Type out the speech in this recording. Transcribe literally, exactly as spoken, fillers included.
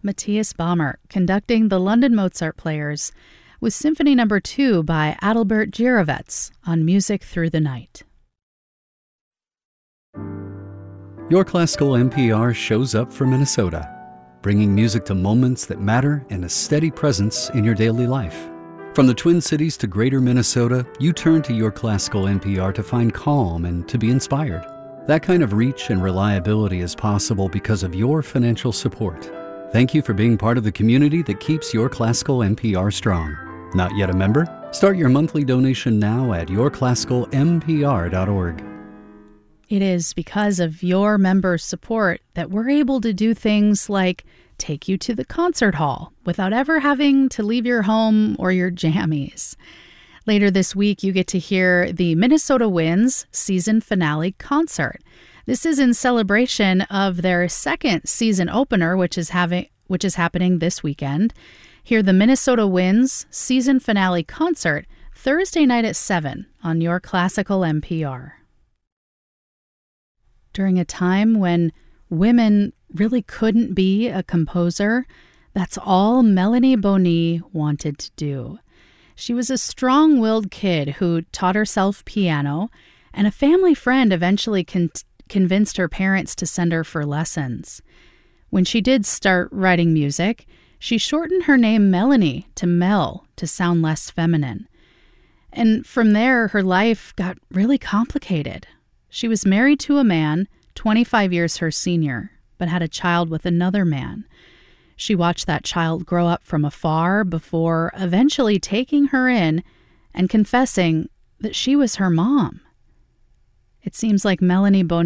Matthias Bamert conducting the London Mozart Players with Symphony Number two by Adalbert Gierewetz on Music Through the Night. Your Classical N P R shows up for Minnesota, bringing music to moments that matter and a steady presence in your daily life. From the Twin Cities to Greater Minnesota, you turn to Your Classical N P R to find calm and to be inspired. That kind of reach and reliability is possible because of your financial support. Thank you for being part of the community that keeps Your Classical N P R strong. Not yet a member? Start your monthly donation now at your classical n p r dot org. It is because of your members' support that we're able to do things like take you to the concert hall without ever having to leave your home or your jammies. Later this week, you get to hear the Minnesota Winds season finale concert. This is in celebration of their second season opener, which is having which is happening this weekend. Hear the Minnesota Winds season finale concert Thursday night at seven on Your Classical N P R. During a time when women really couldn't be a composer, that's all Melanie Bonny wanted to do. She was a strong-willed kid who taught herself piano, and a family friend eventually con- convinced her parents to send her for lessons. When she did start writing music, she shortened her name Melanie to Mel to sound less feminine. And from there, her life got really complicated. She was married to a man, twenty-five years her senior, but had a child with another man. She watched that child grow up from afar before eventually taking her in and confessing that she was her mom. It seems like Melanie Bonny